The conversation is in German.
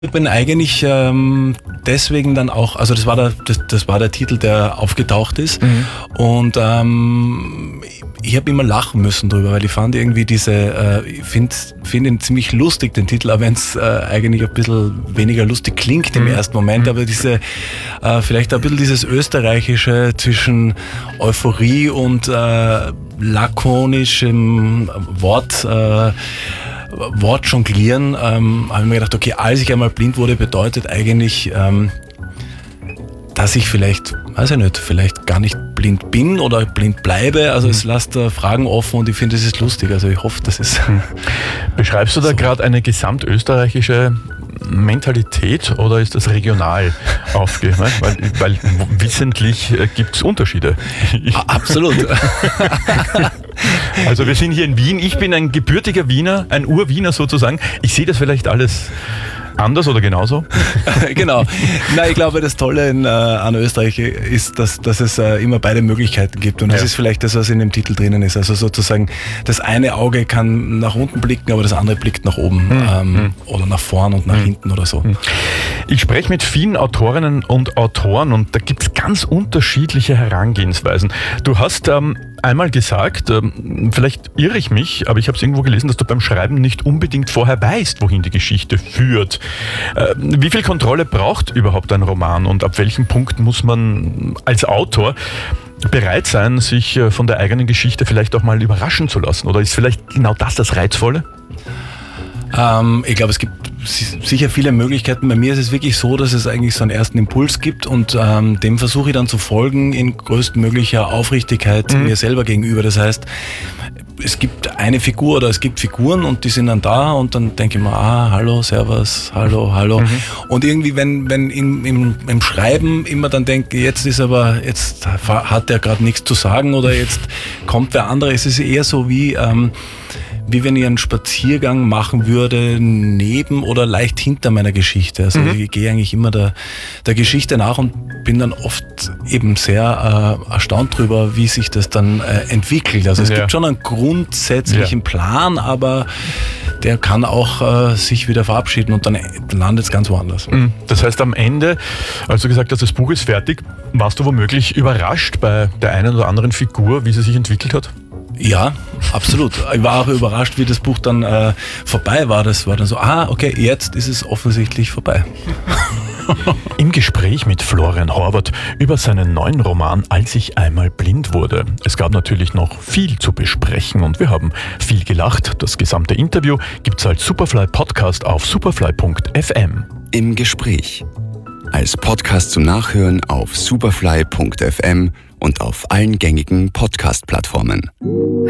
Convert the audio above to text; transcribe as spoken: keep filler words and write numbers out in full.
Ich bin eigentlich ähm, deswegen dann auch, also das war der, das, das war der Titel, der aufgetaucht ist. Mhm. Und ähm, ich habe immer lachen müssen drüber, weil ich fand irgendwie diese, äh, ich finde find ihn ziemlich lustig, den Titel, auch wenn es äh, eigentlich ein bisschen weniger lustig klingt im mhm. ersten Moment, aber diese, äh, vielleicht ein bisschen dieses Österreichische zwischen Euphorie und äh, lakonischem Wort, äh, Wort jonglieren, ähm, habe ich mir gedacht, okay, als ich einmal blind wurde, bedeutet eigentlich, ähm, dass ich vielleicht, weiß ich nicht, vielleicht gar nicht blind bin oder blind bleibe. Also mhm. es lässt äh, Fragen offen und ich finde, es ist lustig. Also ich hoffe, das ist... Beschreibst du da so gerade eine gesamtösterreichische Mentalität oder ist das regional aufgehört? Weil, weil wissentlich äh, gibt es Unterschiede. Absolut. Also wir sind hier in Wien. Ich bin ein gebürtiger Wiener, ein Ur-Wiener sozusagen. Ich sehe das vielleicht alles anders oder genauso? Genau. Nein, ich glaube, das Tolle in, äh, an Österreich ist, dass, dass es äh, immer beide Möglichkeiten gibt. Und das ja. ist vielleicht das, was in dem Titel drinnen ist. Also sozusagen, das eine Auge kann nach unten blicken, aber das andere blickt nach oben. Hm. Ähm, hm. Oder nach vorn und nach hm. hinten oder so. Ich spreche mit vielen Autorinnen und Autoren und da gibt es ganz unterschiedliche Herangehensweisen. Du hast ähm, einmal gesagt, ähm, vielleicht irre ich mich, aber ich habe es irgendwo gelesen, dass du beim Schreiben nicht unbedingt vorher weißt, wohin die Geschichte führt. Äh, wie viel Kontrolle braucht überhaupt ein Roman und ab welchem Punkt muss man als Autor bereit sein, sich äh, von der eigenen Geschichte vielleicht auch mal überraschen zu lassen? Oder ist vielleicht genau das das Reizvolle? Ähm, ich glaube, es gibt sicher viele Möglichkeiten. Bei mir ist es wirklich so, dass es eigentlich so einen ersten Impuls gibt und ähm, dem versuche ich dann zu folgen in größtmöglicher Aufrichtigkeit mhm. mir selber gegenüber. Das heißt, es gibt eine Figur oder es gibt Figuren und die sind dann da und dann denke ich mir, ah, hallo, servus, hallo, hallo. Mhm. Und irgendwie, wenn, wenn im, im, im Schreiben immer dann denke, jetzt ist aber, jetzt hat er gerade nichts zu sagen oder jetzt kommt wer andere, es ist eher so wie, ähm, wie wenn ich einen Spaziergang machen würde, neben oder leicht hinter meiner Geschichte. Also mhm. ich gehe eigentlich immer der, der Geschichte nach und bin dann oft eben sehr äh, erstaunt drüber, wie sich das dann äh, entwickelt. Also es ja. gibt schon einen grundsätzlichen ja. Plan, aber der kann auch äh, sich wieder verabschieden und dann landet es ganz woanders. Das heißt, am Ende, als du gesagt hast, das Buch ist fertig, warst du womöglich überrascht bei der einen oder anderen Figur, wie sie sich entwickelt hat? Ja, absolut. Ich war auch überrascht, wie das Buch dann äh, vorbei war. Das war dann so, ah, okay, jetzt ist es offensichtlich vorbei. Im Gespräch mit Florian Horvath über seinen neuen Roman Als ich einmal blind wurde. Es gab natürlich noch viel zu besprechen und wir haben viel gelacht. Das gesamte Interview gibt's als Superfly Podcast auf superfly punkt f m. Im Gespräch. Als Podcast zum Nachhören auf superfly punkt f m und auf allen gängigen Podcast-Plattformen.